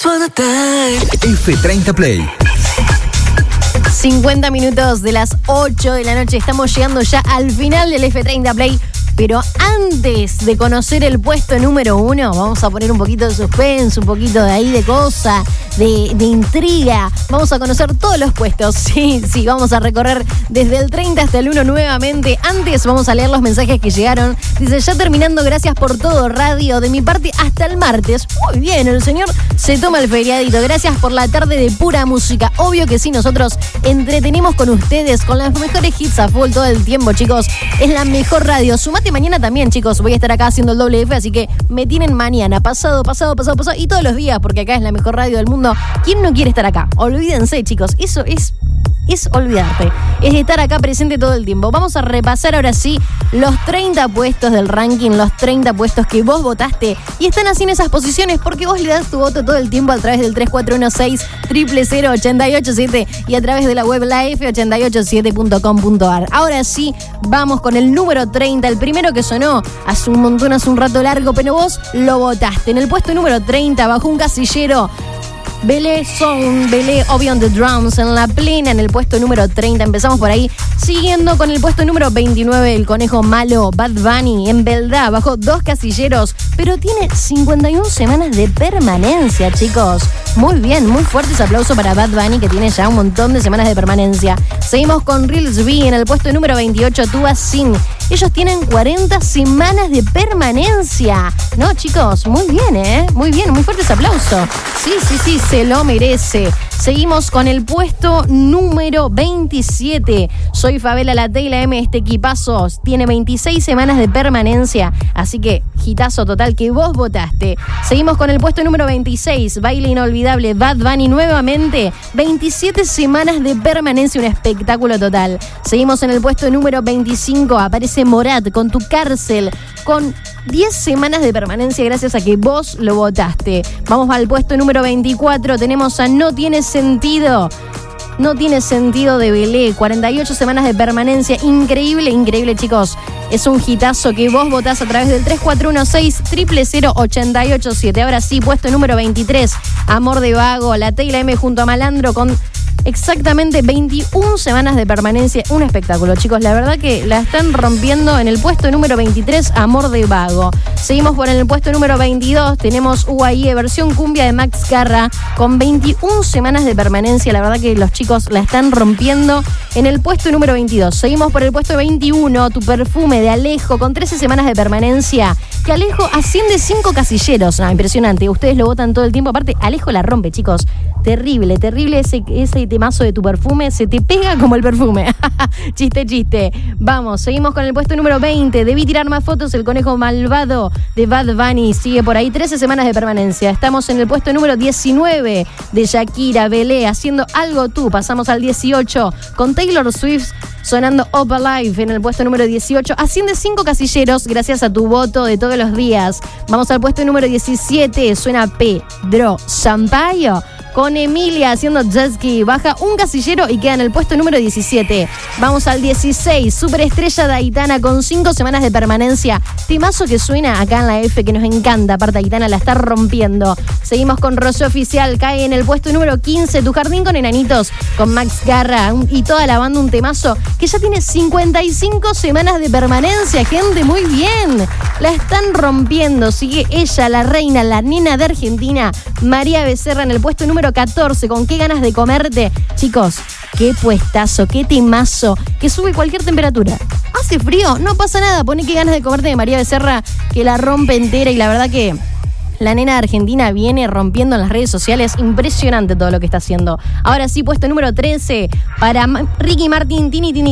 F30 Play. 50 minutos de las 8 de la noche. Estamos llegando ya al final del F30 Play. Pero antes de conocer el puesto número 1, vamos a poner un poquito de suspense, un poquito de ahí de cosa, de intriga. Vamos a conocer todos los puestos. Sí, vamos a recorrer desde el 30 hasta el 1 nuevamente. Antes vamos a leer los mensajes que llegaron. Dice, ya terminando, gracias por todo, radio. De mi parte, hasta el martes. Muy bien, el señor se toma el feriadito. Gracias por la tarde de pura música. Obvio que sí, nosotros entretenemos con ustedes, con las mejores hits a full todo el tiempo, chicos. Es la mejor radio. Sumate mañana también, chicos. Voy a estar acá haciendo el doble F, así que me tienen mañana, pasado y todos los días, porque acá es la mejor radio del mundo. ¿Quién no quiere estar acá? Olvídense, chicos. Eso es olvidarte. Es estar acá presente todo el tiempo. Vamos a repasar ahora sí los 30 puestos del ranking, los 30 puestos que vos votaste y están así en esas posiciones porque vos le das tu voto todo el tiempo a través del 3416-000-887 y a través de la web la f887.com.ar. Ahora sí, vamos con el número 30, el primero que sonó hace un rato largo, pero vos lo votaste. En el puesto número 30, bajo un casillero, Belé Obi on the Drums, en la plena, en el puesto número 30. Empezamos por ahí, siguiendo con el puesto número 29, el conejo malo, Bad Bunny, en Belda, bajo 2 casilleros, pero tiene 51 semanas de permanencia, chicos. Muy bien, muy fuertes aplausos para Bad Bunny, que tiene ya un montón de semanas de permanencia. Seguimos con Reels B, en el puesto número 28, Tuba Sin. Ellos tienen 40 semanas de permanencia. No, chicos, muy bien, muy bien, muy fuertes aplausos. Sí, se lo merece. Seguimos con el puesto número 27. Soy Favela, la T y la M, este equipazo tiene 26 semanas de permanencia, así que hitazo total que vos votaste. Seguimos con el puesto número 26, Baile Inolvidable, Bad Bunny nuevamente, 27 semanas de permanencia, un espectáculo total. Seguimos en el puesto número 25, aparece Morat con Tu Cárcel, con 10 semanas de permanencia gracias a que vos lo votaste. Vamos al puesto número 24, tenemos a No Tiene Sentido. No Tiene Sentido de Belé, 48 semanas de permanencia, increíble, chicos. Es un hitazo que vos votás a través del 3416-000-887. Ahora sí, puesto número 23, Amor de Vago, la T y la M junto a Malandro con exactamente 21 semanas de permanencia. Un espectáculo, chicos. La verdad que la están rompiendo en el puesto número 23, Amor de Vago. Seguimos por el puesto número 22. Tenemos UAIE, versión cumbia de Max Garra, con 21 semanas de permanencia. La verdad que los chicos la están rompiendo en el puesto número 22. Seguimos por el puesto 21, Tu Perfume de Alejo, con 13 semanas de permanencia. Que Alejo asciende 5 casilleros. Impresionante. Ustedes lo votan todo el tiempo. Aparte, Alejo la rompe, chicos. Terrible ese temazo de Tu Perfume. Se te pega como el perfume. Chiste. Vamos, seguimos con el puesto número 20. Debí tirar más fotos, el conejo malvado de Bad Bunny. Sigue por ahí, 13 semanas de permanencia. Estamos en el puesto número 19 de Shakira, Belé, Haciendo Algo Tú. Pasamos al 18 con Taylor Swift sonando Up Alive en el puesto número 18. Asciende 5 casilleros gracias a tu voto de todos los días. Vamos al puesto número 17. Suena Pedro Sampaio con Emilia haciendo Jet Ski. Baja un casillero y queda en el puesto número 17. Vamos al 16. Superestrella de Aitana con 5 semanas de permanencia. Temazo que suena acá en la F, que nos encanta. Aparte, Aitana la está rompiendo. Seguimos con Rocío Oficial. Cae en el puesto número 15. Tu Jardín con Enanitos con Max Garra y toda la banda. Un temazo que ya tiene 55 semanas de permanencia. Gente, muy bien. La están rompiendo. Sigue ella, la reina, la nena de Argentina, María Becerra, en el puesto número 14, con Qué ganas de comerte. Chicos, qué puestazo, qué temazo, que sube cualquier temperatura. ¿Hace frío? No pasa nada, poné Qué ganas de comerte de María Becerra, que la rompe entera. Y la verdad que la nena de Argentina viene rompiendo en las redes sociales. Impresionante todo lo que está haciendo. Ahora sí, puesto número 13 para Ricky Martin, Tini